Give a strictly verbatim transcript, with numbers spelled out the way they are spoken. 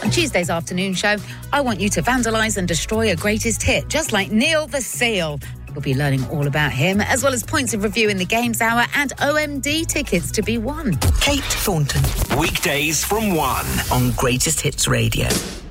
Tuesday's afternoon show, I want you to vandalise and destroy a greatest hit, just like Neil the Seal. You'll be learning all about him, as well as points of review in the Games Hour and O M D tickets to be won. Kate Thornton. Weekdays from one on Greatest Hits Radio.